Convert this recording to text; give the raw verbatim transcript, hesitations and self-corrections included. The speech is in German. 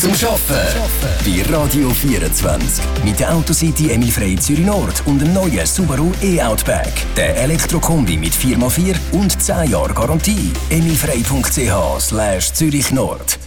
zum Arbeiten. Bei Radio vierundzwanzig. Mit der Autocity Emil Frey Zürich Nord und dem neuen Subaru e-Outback. Der Elektrokombi mit vier mal vier und zehn Jahre Garantie. emilfrey punkt c h slash Zürich Nord.